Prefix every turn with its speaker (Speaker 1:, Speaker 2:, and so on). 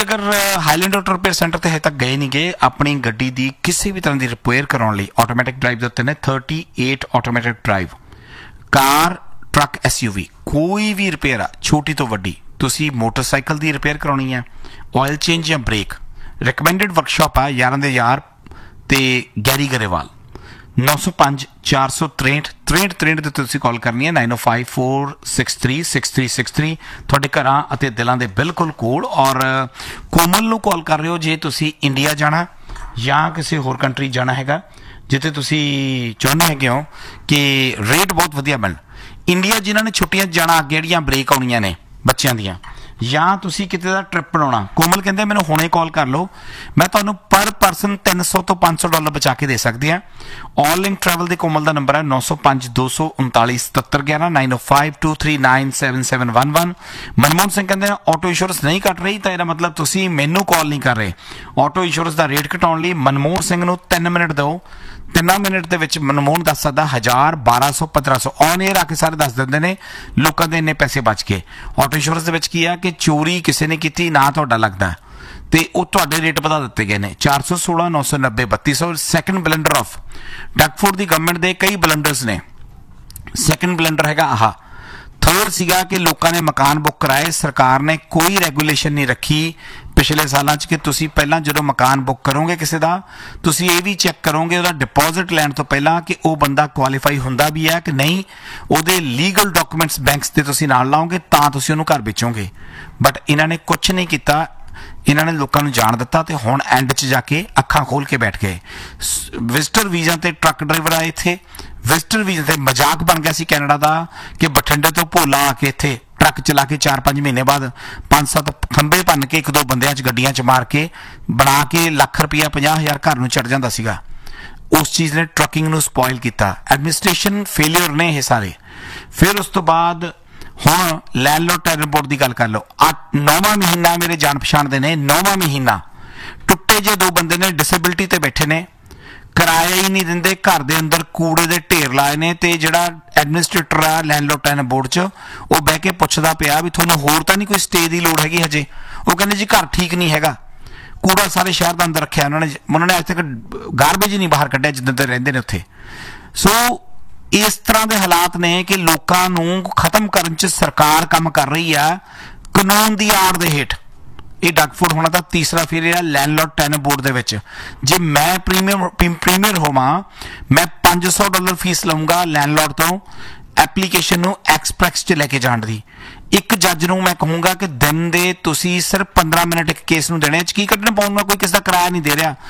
Speaker 1: अगर highland auto repair centre ते हजे तक गए नहीं गए अपनी गड्डी दी किसी भी तरह की रिपेयर कराने ਲਈ ਆਟੋਮੈਟਿਕ ਡਰਾਈਵ ਦੇ ਉੱਤੇ ਨੇ 38 automatic drive car truck SUV ਕੋਈ ਵੀ ਰਿਪੇਅਰ ਆ ਛੋਟੀ ਤੋਂ ਵੱਡੀ ਤੁਸੀਂ ਮੋਟਰਸਾਈਕਲ ਦੀ ਰਿਪੇਅਰ ਕਰਾਉਣੀ ਹੈ ਆਇਲ ਚੇਂਜ ਜਾਂ ਬ੍ਰੇਕ ਰਿਕਮੈਂਡਡ ਵਰਕਸ਼ਾਪ ਆ ਯਾਰਾਂ ਦੇ ਯਾਰ ਤੇ ਗੈਰੀ ਗਰੇਵਾਲ 905 463 63 ਤੇ ਤੁਸੀਂ ਕਾਲ ਕਰਨੀ ਹੈ 9054636363 ਤੁਹਾਡੇ ਘਰਾਂ ਅਤੇ ਦਿਲਾਂ ਦੇ ਬਿਲਕੁਲ ਕੋਲ ਔਰ ਕੋਮਲ ਨੂੰ ਕਾਲ ਕਰ ਰਹੇ ਹੋ ਜੇ ਤੁਸੀਂ ਇੰਡੀਆ ਜਾਣਾ ਜਾਂ ਕਿਸੇ ਹੋਰ ਕੰਟਰੀ ਜਾਣਾ ਹੈਗਾ ਜਿੱਥੇ ਤੁਸੀਂ ਚਾਹੁੰਦੇ ਹੈਗੇ ਹੋ ਕਿ ਰੇਟ ਬਹੁਤ ਵਧੀਆ ਮਿਲਣ ਇੰਡੀਆ ਜਿਨ੍ਹਾਂ ਨੇ ਛੁੱਟੀਆਂ 'ਚ ਜਾਣਾ ਅੱਗੇ ਜਿਹੜੀਆਂ ਬ੍ਰੇਕ ਆਉਣੀਆਂ ਨੇ ਬੱਚਿਆਂ ਦੀਆਂ ਜਾਂ ਤੁਸੀਂ ਕਿਤੇ ਦਾ ਟ੍ਰਿਪ ਬਣਾਉਣਾ ਕੋਮਲ ਕਹਿੰਦੇ ਮੈਨੂੰ ਹੁਣੇ ਕਾਲ ਕਰ ਲਓ ਮੈਂ ਤੁਹਾਨੂੰ ਪਰ ਪਰਸਨ $300 ਤੋਂ $500 ਬਚਾ ਕੇ ਦੇ ਸਕਦੀ ਹਾਂ ਆਲ ਇਨ ਟਰੈਵਲ ਦੇ ਕੋਮਲ ਦਾ ਨੰਬਰ ਹੈ 905 239 7711 9052397711 ਮਨਮੋਹਨ ਸਿੰਘ ਕਹਿੰਦੇ ਆਟੋ ਇੰਸ਼ੋਰੈਂਸ ਨਹੀਂ ਕੱਟ ਰਹੀ ਤਾਂ ਇਹਦਾ ਮਤਲਬ ਤੁਸੀਂ ਮੈਨੂੰ ਕਾਲ ਨਹੀਂ ਕਰ ਰਹੇ ਆਟੋ ਇੰਸ਼ੋਰੈਂਸ ਦਾ ਰੇਟ ਘਟਾਉਣ ਲਈ ਮਨਮੋਹਨ ਸਿੰਘ ਨੂੰ 3 ਮਿੰਟ ਦਿਓ 3 ਮਿੰਟ ਦੇ ਵਿੱਚ ਮਨਮੋਹਨ ਦੱਸ ਸਕਦਾ 1000 1200 1500 ਔਨ ਏਅਰ ਆ ਕੇ ਸਾਰੇ ਦੱਸ ਦਿੰਦੇ ਨੇ ਲੋਕਾਂ ਦੇ ਇੰਨੇ ਪੈਸੇ ਬਚ ਗਏ ਆਟੋ ਇੰਸ਼ੋਰੈਂਸ ਦੇ ਵਿੱਚ ਕੀ ਆ ਕਿ ਚੋਰੀ ਕਿਸੇ ਨੇ ਕੀਤੀ ਨਾ ਤੁਹਾਡਾ ਲੱਗਦਾ ਤੇ ਉਹ ਤੁਹਾਡੇ ਰੇਟ ਵਧਾ ਦਿੱਤੇ ਗਏ ਨੇ 416 990 3200 second blunder of ਡਕਫੋਰਡ the government ਦੇ ਕਈ ਬਲੰਡਰਸ ਨੇ ਸੈਕੰਡ ਬਲੰਡਰ ਹੈਗਾ ਆਹ ਥਰਡ ਸੀਗਾ ਕਿ ਲੋਕਾਂ ਨੇ ਮਕਾਨ ਬੁੱਕ ਕਰਾਏ ਸਰਕਾਰ ਨੇ ਕੋਈ ਰੈਗੂਲੇਸ਼ਨ ਨਹੀਂ ਰੱਖੀ ਪਿਛਲੇ ਸਾਲਾਂ 'ਚ ਕਿ ਤੁਸੀਂ ਪਹਿਲਾਂ ਜਦੋਂ ਮਕਾਨ ਬੁੱਕ ਕਰੋਗੇ ਕਿਸੇ ਦਾ ਤੁਸੀਂ ਇਹ ਵੀ ਚੈੱਕ ਕਰੋਗੇ ਉਹਦਾ ਡਿਪੋਜ਼ਿਟ ਲੈਣ ਤੋਂ ਪਹਿਲਾਂ ਕਿ ਉਹ ਬੰਦਾ ਕੁਆਲੀਫਾਈ ਹੁੰਦਾ ਵੀ ਹੈ ਕਿ ਨਹੀਂ ਉਹਦੇ ਲੀਗਲ ਡਾਕੂਮੈਂਟਸ ਬੈਂਕਸ ਤੇ ਤੁਸੀਂ ਨਾਲ ਲਾਓਗੇ ਤਾਂ ਤੁਸੀਂ ਉਹਨੂੰ ਘਰ ਵੇਚੋਗੇ ਬਟ ਇਹਨਾਂ ਨੇ ਕੁਝ ਨਹੀਂ ਕੀਤਾ ਇਹਨਾਂ ਨੇ ਲੋਕਾਂ ਨੂੰ ਜਾਣ ਦਿੱਤਾ ਤੇ ਹੁਣ ਐਂਡ 'ਚ ਜਾ ਕੇ ਅੱਖਾਂ ਖੋਲ ਕੇ ਬੈਠ ਗਏ ਵਿਜ਼ਟਰ ਵੀਜ਼ਾ ਤੇ ਟਰੱਕ ਡਰਾਈਵਰ ਆਏ ਇੱਥੇ ਵਿਜ਼ਟਰ ਵੀਜ਼ਾ ਤੇ ਮਜ਼ਾਕ ਬਣ ਗਿਆ ਸੀ ਕੈਨੇਡਾ ਦਾ ਕਿ ਬਠਿੰਡੇ ਤੋਂ ਭੋਲਾ ਆ ਕੇ ਇੱਥੇ ਟਰੱਕ ਚਲਾ ਕੇ 4-5 ਮਹੀਨੇ ਬਾਅਦ 5-7 ਖੰਭੇ ਭੰਨ ਕੇ 1-2 ਬੰਦਿਆਂ 'ਚ ਗੱਡੀਆਂ 'ਚ ਮਾਰ ਕੇ ਬਣਾ ਕੇ ਲੱਖ ਰੁਪਈਆ 50,000 ਘਰ ਨੂੰ ਚੜ ਜਾਂਦਾ ਸੀਗਾ ਉਸ ਚੀਜ਼ ਨੇ ਟਰੱਕਿੰਗ ਨੂੰ ਸਪੋਇਲ ਕੀਤਾ ਐਡਮਿਨਿਸਟ੍ਰੇਸ਼ਨ ਫੇਲਿਅਰ ਨੇ ਇਹ ਸਾਰੇ ਫਿਰ ਉਸ ਤੋਂ ਬਾਅਦ ਹੁਣ ਲੈਂਡਲੋਰਡ ਟੈਨਰ ਬੋਰਡ ਦੀ ਗੱਲ ਕਰ ਲਓ 9ਵਾਂ ਮਹੀਨਾ ਮੇਰੇ ਜਾਣ ਪਛਾਣ ਦੇ ਨੇ 9ਵਾਂ ਮਹੀਨਾ ਟੁੱਟੇ ਜੇ 2 ਬੰਦੇ ਨੇ ਡਿਸੇਬਿਲਿਟੀ ਤੇ ਬੈਠੇ ਨੇ ਕਿਰਾਇਆ ਹੀ ਨਹੀਂ ਦਿੰਦੇ ਘਰ ਦੇ ਅੰਦਰ ਕੂੜੇ ਦੇ ਢੇਰ ਲਾਏ ਨੇ ਤੇ ਜਿਹੜਾ ਐਡਮਿਨਿਸਟ੍ਰੇਟਰ ਆ ਲੈਂਡਲੋਰਡ ਟੈਨਰ ਬੋਰਡ 'ਚ ਉਹ ਬਹਿ ਕੇ ਪੁੱਛਦਾ ਪਿਆ ਵੀ ਤੁਹਾਨੂੰ ਹੋਰ ਤਾਂ ਨਹੀਂ ਕੋਈ ਸਟੇ ਦੀ ਲੋੜ ਹੈਗੀ ਹਜੇ ਉਹ ਕਹਿੰਦੇ ਜੀ ਘਰ ਠੀਕ ਨਹੀਂ ਹੈਗਾ ਕੂੜਾ ਸਾਰੇ ਸ਼ਹਿਰ ਦਾ ਅੰਦਰ ਰੱਖਿਆ ਉਹਨਾਂ ਨੇ ਅੱਜ ਤੱਕ ਗਾਰਬੇਜ ਹੀ ਨਹੀਂ ਬਾਹਰ ਕੱਢਿਆ ਜਿੱਦਾਂ ਤੇ ਰਹਿੰਦੇ ਨੇ ਉੱਥੇ ਸੋ ਇਸ ਤਰ੍ਹਾਂ ਦੇ ਹਾਲਾਤ ਨੇ ਕਿ ਲੋਕਾਂ ਨੂੰ ਖਤਮ ਕਰਨ 'ਚ ਸਰਕਾਰ ਕੰਮ ਕਰ ਰਹੀ ਆ ਕਾਨੂੰਨ ਦੀ ਆੜ ਦੇ ਹੇਠ ਇਹ ਡਕਫੋਰਡ ਹੋਣਾ ਤਾਂ ਤੀਸਰਾ ਫੇਰ ਆ ਲੈਂਡਲੋਰਡ ਟੈਨਰ ਬੋਰਡ ਦੇ ਵਿੱਚ ਜੇ ਮੈਂ ਪ੍ਰੀਮੀਅਰ ਹੋਵਾਂ ਮੈਂ $500 ਫੀਸ ਲਵਾਂਗਾ ਲੈਂਡਲੋਰਡ ਤੋਂ ਐਪਲੀਕੇਸ਼ਨ ਨੂੰ ਐਕਸਪ੍ਰੈਸ 'ਚ ਲੈ ਕੇ ਜਾਣ ਦੀ ਇੱਕ ਜੱਜ ਨੂੰ ਮੈਂ ਕਹੂੰਗਾ ਕਿ ਦਿਨ ਦੇ ਤੁਸੀਂ ਸਿਰਫ 15 ਮਿੰਟ ਇੱਕ ਕੇਸ ਨੂੰ ਦੇਣੇ 'ਚ ਕੀ ਕੱਢਣਾ ਪਾਉਂਗਾ ਕੋਈ ਕਿਸੇ ਦਾ ਕਿਰਾਇਆ ਨਹੀਂ ਦੇ ਰਿਹਾ